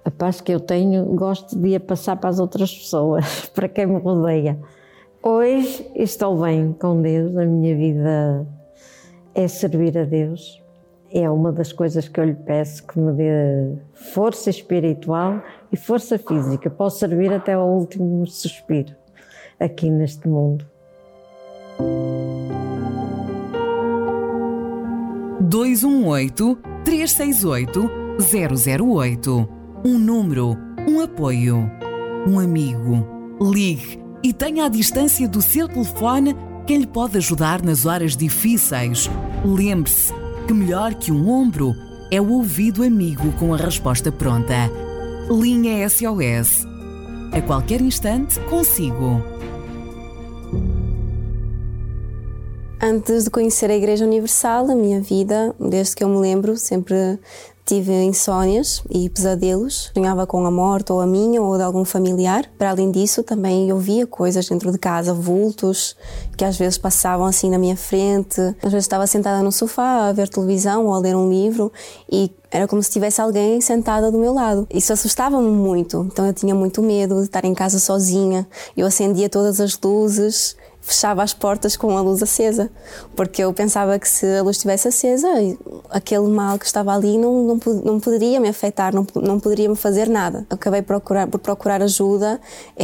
A paz que eu tenho, gosto de a passar para as outras pessoas, para quem me rodeia. Hoje estou bem com Deus, a minha vida é servir a Deus. É uma das coisas que eu lhe peço, que me dê força espiritual e força física. Posso servir até ao último suspiro aqui neste mundo. 218-368-008. Um número, um apoio, um amigo. Ligue e tenha à distância do seu telefone quem lhe pode ajudar nas horas difíceis. Lembre-se que melhor que um ombro é o ouvido amigo com a resposta pronta. Linha SOS. A qualquer instante, consigo. Antes de conhecer a Igreja Universal, a minha vida, desde que eu me lembro, sempre tive insónias e pesadelos. Sonhava com a morte, ou a minha, ou de algum familiar. Para além disso, também eu via coisas dentro de casa, vultos, que às vezes passavam assim na minha frente. Às vezes estava sentada no sofá a ver televisão ou a ler um livro e era como se tivesse alguém sentada do meu lado. Isso assustava-me muito, então eu tinha muito medo de estar em casa sozinha. Eu acendia todas as luzes, fechava as portas com a luz acesa, porque eu pensava que se a luz estivesse acesa, aquele mal que estava ali não poderia me afetar, não poderia me fazer nada. Acabei por procurar ajuda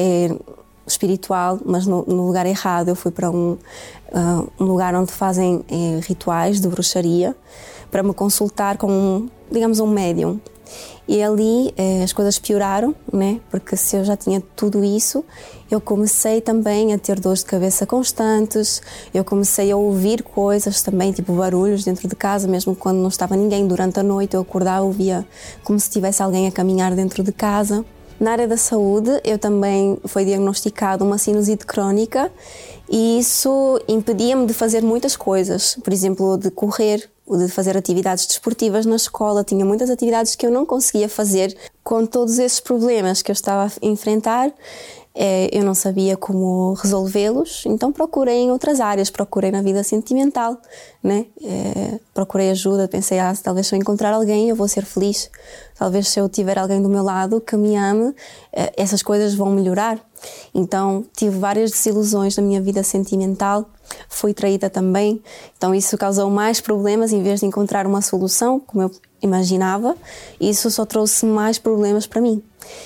espiritual, mas no lugar errado. Eu fui para um lugar onde fazem rituais de bruxaria, para me consultar com digamos um médium. E ali as coisas pioraram, né? Porque se eu já tinha tudo isso, eu comecei também a ter dores de cabeça constantes, eu comecei a ouvir coisas também, tipo barulhos dentro de casa, mesmo quando não estava ninguém. Durante a noite eu acordava, ouvia como se tivesse alguém a caminhar dentro de casa. Na área da saúde, eu também foi diagnosticado uma sinusite crónica e isso impedia-me de fazer muitas coisas, por exemplo, de correr, de fazer atividades desportivas na escola. Tinha muitas atividades que eu não conseguia fazer com todos esses problemas que eu estava a enfrentar. Eu não sabia como resolvê-los, então procurei em outras áreas, procurei na vida sentimental, né? Procurei ajuda, pensei, talvez se eu encontrar alguém eu vou ser feliz, talvez se eu tiver alguém do meu lado que me ame, essas coisas vão melhorar. Então tive várias desilusões na minha vida sentimental, fui traída também, então isso causou mais problemas em vez de encontrar uma solução, como eu imaginava, isso só trouxe mais problemas para mim.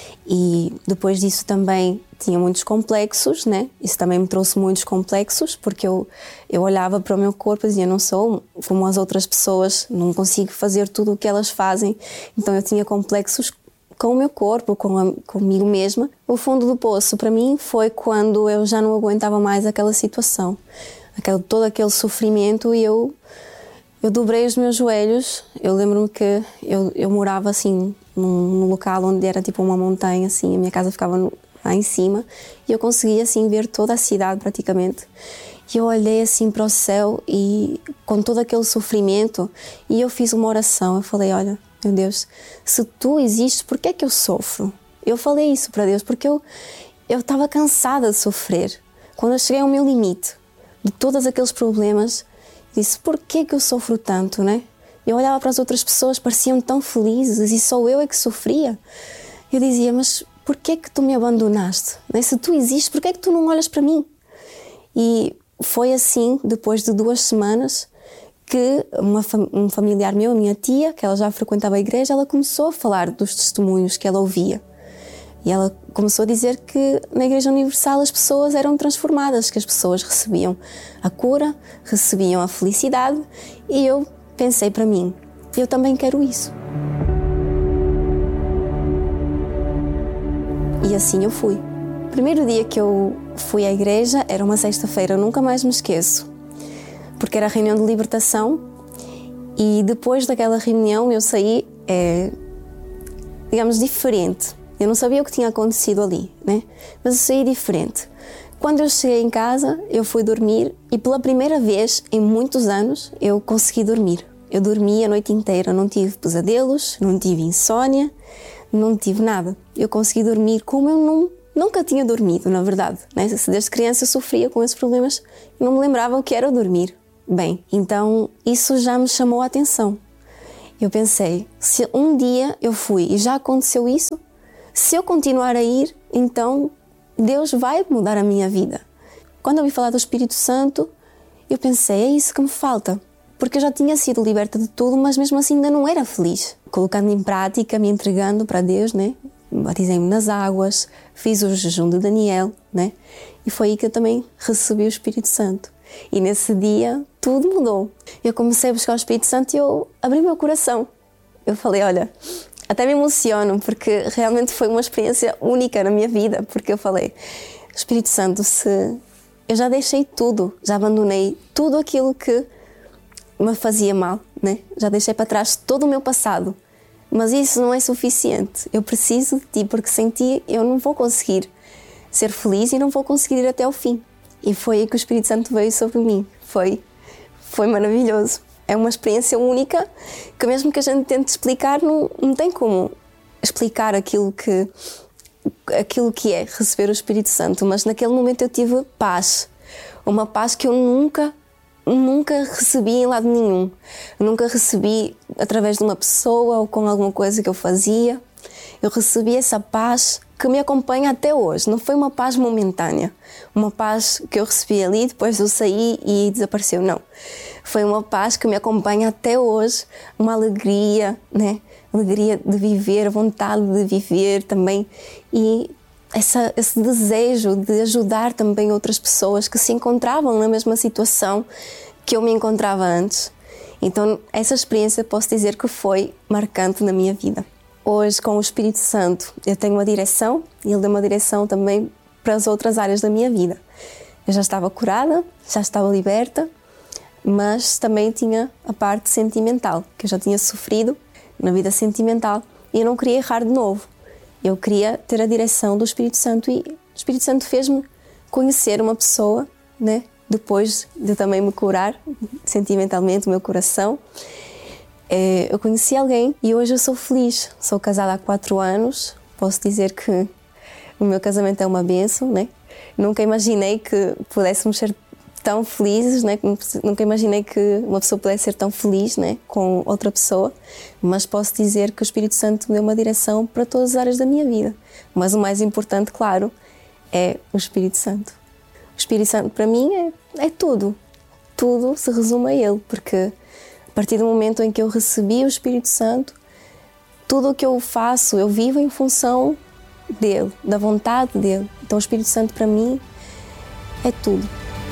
E depois disso também tinha muitos complexos, né? Isso também me trouxe muitos complexos, porque eu olhava para o meu corpo e dizia, não sou como as outras pessoas, não consigo fazer tudo o que elas fazem. Então eu tinha complexos com o meu corpo, comigo mesma. O fundo do poço para mim foi quando eu já não aguentava mais aquela situação, todo aquele sofrimento, e eu dobrei os meus joelhos. Eu lembro-me que eu morava assim num local onde era tipo uma montanha, assim, a minha casa ficava lá em cima e eu conseguia assim ver toda a cidade praticamente. E eu olhei assim para o céu e com todo aquele sofrimento, e eu fiz uma oração. Eu falei, olha, meu Deus, se tu existes, por que é que eu sofro? Eu falei isso para Deus porque eu estava cansada de sofrer. Quando eu cheguei ao meu limite de todos aqueles problemas, disse, por que é que eu sofro tanto, né? Eu olhava para as outras pessoas, pareciam tão felizes, e só eu é que sofria. Eu dizia, mas por que é que tu me abandonaste? Se tu existes, por que é que tu não olhas para mim? E foi assim, depois de 2 semanas, que um familiar meu, a minha tia, que ela já frequentava a igreja, ela começou a falar dos testemunhos que ela ouvia. E ela começou a dizer que na Igreja Universal as pessoas eram transformadas, que as pessoas recebiam a cura, recebiam a felicidade, e eu pensei para mim, eu também quero isso. E assim eu fui. O primeiro dia que eu fui à igreja era uma sexta-feira, eu nunca mais me esqueço, porque era a reunião de libertação, e depois daquela reunião eu saí, digamos, diferente. Eu não sabia o que tinha acontecido ali, né? Mas eu saí diferente. Quando eu cheguei em casa, eu fui dormir e pela primeira vez em muitos anos eu consegui dormir. Eu dormi a noite inteira, não tive pesadelos, não tive insónia, não tive nada. Eu consegui dormir como eu nunca tinha dormido, na verdade, né? Desde criança eu sofria com esses problemas e não me lembrava o que era dormir bem. Então isso já me chamou a atenção. Eu pensei, se um dia eu fui e já aconteceu isso, se eu continuar a ir, então Deus vai mudar a minha vida. Quando eu ouvi falar do Espírito Santo, eu pensei, é isso que me falta. Porque eu já tinha sido liberta de tudo, mas mesmo assim ainda não era feliz. Colocando em prática, me entregando para Deus, né? Batizei-me nas águas, fiz o jejum de Daniel, né? E foi aí que eu também recebi o Espírito Santo. E nesse dia, tudo mudou. Eu comecei a buscar o Espírito Santo e eu abri meu coração. Eu falei, olha, até me emociono, porque realmente foi uma experiência única na minha vida, porque eu falei, Espírito Santo, se eu já deixei tudo, já abandonei tudo aquilo que me fazia mal, né? Já deixei para trás todo o meu passado, mas isso não é suficiente. Eu preciso de ti, porque sem ti eu não vou conseguir ser feliz e não vou conseguir ir até ao fim. E foi aí que o Espírito Santo veio sobre mim. Foi maravilhoso. É uma experiência única que mesmo que a gente tente explicar, não tem como explicar aquilo que é receber o Espírito Santo. Mas naquele momento eu tive paz. Uma paz que eu nunca recebi em lado nenhum. Eu nunca recebi através de uma pessoa ou com alguma coisa que eu fazia. Eu recebi essa paz que me acompanha até hoje. Não foi uma paz momentânea, uma paz que eu recebi ali, depois eu saí e desapareceu. Não. Foi uma paz que me acompanha até hoje, uma alegria, né? Alegria de viver, vontade de viver também. E esse desejo de ajudar também outras pessoas que se encontravam na mesma situação que eu me encontrava antes. Então, essa experiência posso dizer que foi marcante na minha vida. Hoje, com o Espírito Santo, eu tenho uma direção e Ele deu uma direção também para as outras áreas da minha vida. Eu já estava curada, já estava liberta, mas também tinha a parte sentimental, que eu já tinha sofrido na vida sentimental e eu não queria errar de novo. Eu queria ter a direção do Espírito Santo e o Espírito Santo fez-me conhecer uma pessoa, né? Depois de também me curar sentimentalmente o meu coração. Eu conheci alguém e hoje eu sou feliz. Sou casada há 4 anos. Posso dizer que o meu casamento é uma bênção, né? Nunca imaginei que pudéssemos ser tão felizes, né? Nunca imaginei que uma pessoa pudesse ser tão feliz, né? Com outra pessoa. Mas posso dizer que o Espírito Santo me deu uma direção para todas as áreas da minha vida. Mas o mais importante, claro, é o Espírito Santo. O Espírito Santo para mim é tudo. Tudo se resume a Ele, porque a partir do momento em que eu recebi o Espírito Santo, tudo o que eu faço, eu vivo em função dele, da vontade dele. Então o Espírito Santo para mim é tudo.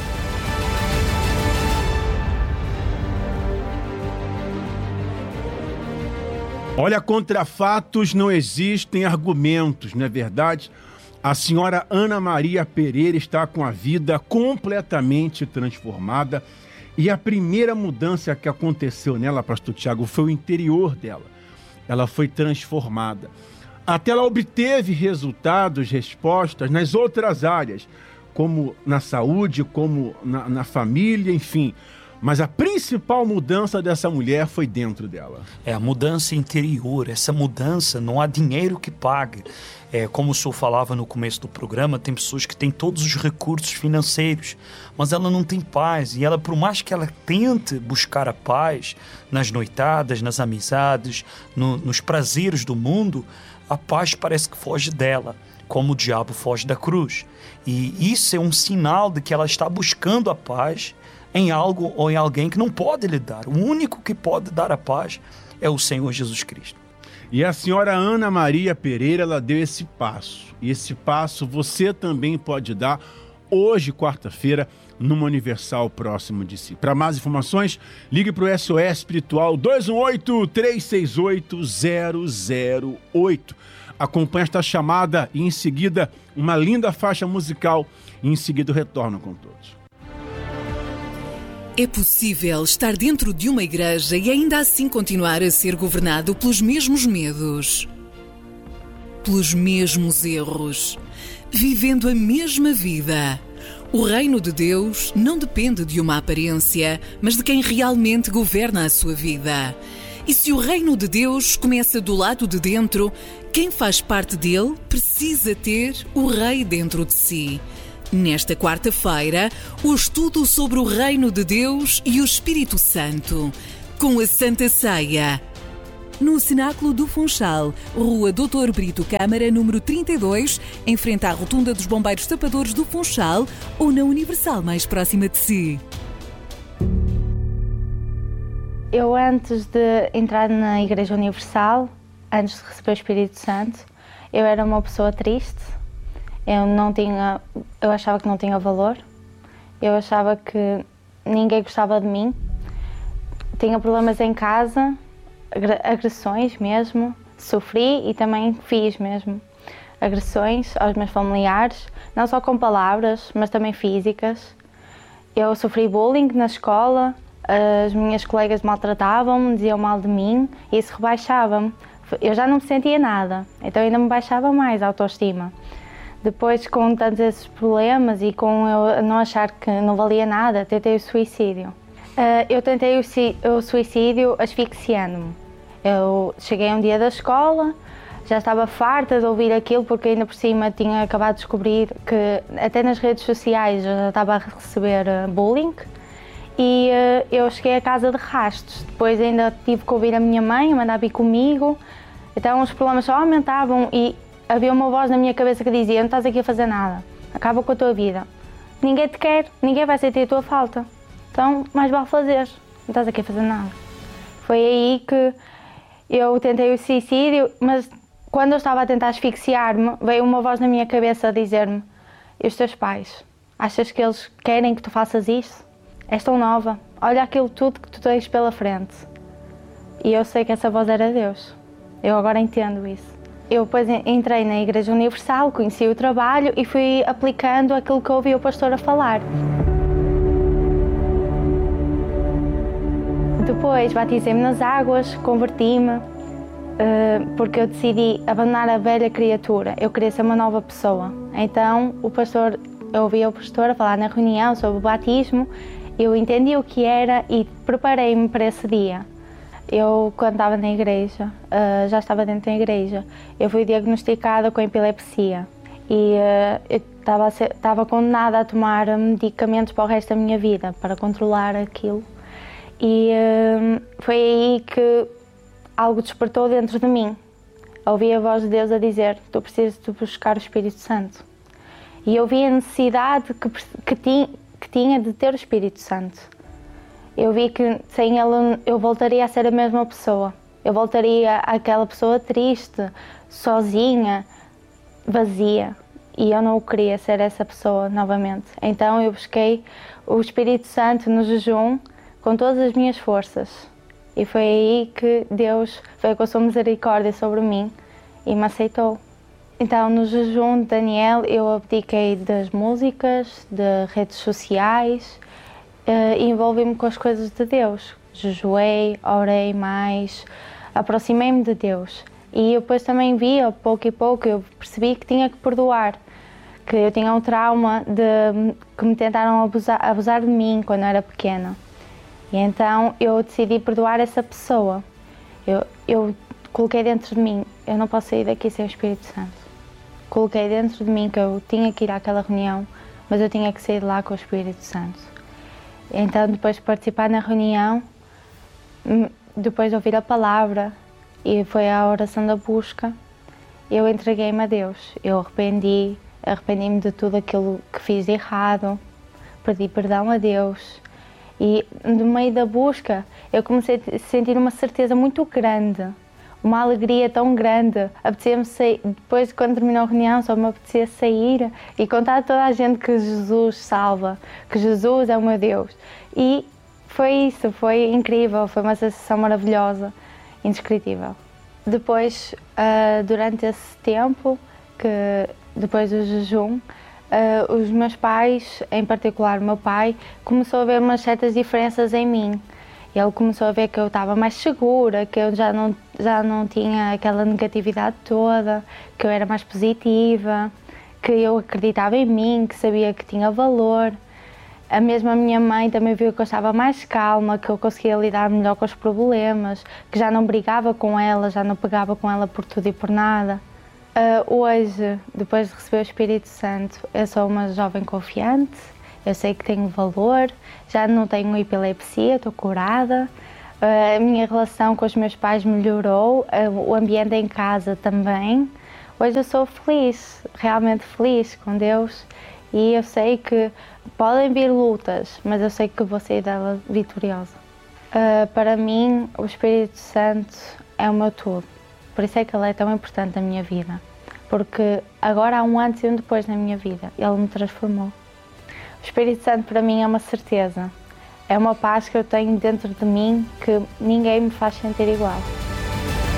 Olha, contra fatos não existem argumentos, não é verdade? A senhora Ana Maria Pereira está com a vida completamente transformada. E a primeira mudança que aconteceu nela, pastor Tiago, foi o interior dela. Ela foi transformada. Até ela obteve resultados, respostas nas outras áreas, como na saúde, como na família, enfim. Mas a principal mudança dessa mulher foi dentro dela. É a mudança interior. Essa mudança não há dinheiro que pague. Como o senhor falava no começo do programa, tem pessoas que têm todos os recursos financeiros, mas ela não tem paz. E ela, por mais que ela tente buscar a paz nas noitadas, nas amizades, nos prazeres do mundo, a paz parece que foge dela, como o diabo foge da cruz. E isso é um sinal de que ela está buscando a paz em algo ou em alguém que não pode lhe dar. O único que pode dar a paz é o Senhor Jesus Cristo. E a senhora Ana Maria Pereira, ela deu esse passo. E esse passo você também pode dar hoje, quarta-feira, numa Universal próximo de si. Para mais informações, ligue para o SOS Espiritual 218-368-008. Acompanhe esta chamada e em seguida uma linda faixa musical e em seguida eu retorno com todos. É possível estar dentro de uma igreja e ainda assim continuar a ser governado pelos mesmos medos, pelos mesmos erros, vivendo a mesma vida. O reino de Deus não depende de uma aparência, mas de quem realmente governa a sua vida. E se o reino de Deus começa do lado de dentro, quem faz parte dele precisa ter o rei dentro de si. Nesta quarta-feira, o estudo sobre o Reino de Deus e o Espírito Santo, com a Santa Ceia. no Cenáculo do Funchal, Rua Doutor Brito Câmara, número 32, em frente à Rotunda dos Bombeiros Tapadores do Funchal ou na Universal mais próxima de si. Eu, antes de entrar na Igreja Universal, antes de receber o Espírito Santo, eu era uma pessoa triste. Eu achava que não tinha valor. Eu achava que ninguém gostava de mim. Tinha problemas em casa, agressões mesmo. Sofri e também fiz mesmo agressões aos meus familiares, não só com palavras, mas também físicas. Eu sofri bullying na escola. As minhas colegas maltratavam-me, diziam mal de mim e isso rebaixava-me. Eu já não me sentia nada, então ainda me baixava mais a autoestima. Depois, com tantos esses problemas e com eu não achar que não valia nada, tentei o suicídio. Eu tentei o suicídio asfixiando-me. Eu cheguei um dia da escola, já estava farta de ouvir aquilo, porque ainda por cima tinha acabado de descobrir que até nas redes sociais eu já estava a receber bullying. E eu cheguei a casa de rastos. Depois ainda tive que ouvir a minha mãe a mandar vir comigo. Então os problemas só aumentavam e havia uma voz na minha cabeça que dizia: não estás aqui a fazer nada, acaba com a tua vida. Ninguém te quer, ninguém vai sentir a tua falta. Então mais vale fazeres, não estás aqui a fazer nada. Foi aí que eu tentei o suicídio, mas quando eu estava a tentar asfixiar-me, veio uma voz na minha cabeça a dizer-me: e os teus pais? Achas que eles querem que tu faças isso? És tão nova, olha aquilo tudo que tu tens pela frente. E eu sei que essa voz era Deus. Eu agora entendo isso. Eu depois entrei na Igreja Universal, conheci o trabalho e fui aplicando aquilo que eu ouvi o pastor a falar. Depois batizei-me nas águas, converti-me, porque eu decidi abandonar a velha criatura. Eu queria ser uma nova pessoa. Então eu ouvi o pastor a falar na reunião sobre o batismo. Eu entendi o que era e preparei-me para esse dia. Eu, quando estava na igreja, já estava dentro da igreja, eu fui diagnosticada com epilepsia e eu estava condenada a tomar medicamentos para o resto da minha vida, para controlar aquilo. E foi aí que algo despertou dentro de mim. Ouvi a voz de Deus a dizer: tu precisas de buscar o Espírito Santo. E eu vi a necessidade que tinha de ter o Espírito Santo. Eu vi que sem ele eu voltaria a ser a mesma pessoa. Eu voltaria àquela pessoa triste, sozinha, vazia. E eu não queria ser essa pessoa novamente. Então eu busquei o Espírito Santo no jejum com todas as minhas forças. E foi aí que Deus veio com a sua misericórdia sobre mim e me aceitou. Então, no jejum de Daniel, eu abdiquei das músicas, de redes sociais e envolvi-me com as coisas de Deus. Jejuei, orei mais, aproximei-me de Deus. E eu depois também vi, a pouco e pouco, eu percebi que tinha que perdoar, que eu tinha um trauma que me tentaram abusar de mim quando eu era pequena. E então eu decidi perdoar essa pessoa. Eu coloquei dentro de mim: eu não posso sair daqui sem o Espírito Santo. Coloquei dentro de mim que eu tinha que ir àquela reunião, mas eu tinha que sair de lá com o Espírito Santo. Então, depois de participar na reunião, depois de ouvir a palavra, e foi a oração da busca, eu entreguei-me a Deus. Eu arrependi-me de tudo aquilo que fiz de errado, pedi perdão a Deus. E no meio da busca, eu comecei a sentir uma certeza muito grande, uma alegria tão grande. Apetecia-me sair, depois, quando terminou a reunião, só me apetecia sair e contar a toda a gente que Jesus salva, que Jesus é o meu Deus. E foi isso, foi incrível, foi uma sensação maravilhosa, indescritível. Depois, durante esse tempo, depois do jejum, os meus pais, em particular o meu pai, começou a ver umas certas diferenças em mim. Ele começou a ver que eu estava mais segura, que eu já não tinha aquela negatividade toda, que eu era mais positiva, que eu acreditava em mim, que sabia que tinha valor. A mesma minha mãe também viu que eu estava mais calma, que eu conseguia lidar melhor com os problemas, que já não brigava com ela, já não pegava com ela por tudo e por nada. Hoje, depois de receber o Espírito Santo, eu sou uma jovem confiante. Eu sei que tenho valor, já não tenho epilepsia, estou curada, A minha relação com os meus pais melhorou, o ambiente em casa também. Hoje eu sou feliz, realmente feliz com Deus, e eu sei que podem vir lutas, mas eu sei que vou sair dela vitoriosa. Para mim, o Espírito Santo é o meu tudo, por isso é que Ele é tão importante na minha vida, porque agora há um antes e um depois na minha vida, Ele me transformou. O Espírito Santo para mim é uma certeza. É uma paz que eu tenho dentro de mim que ninguém me faz sentir igual.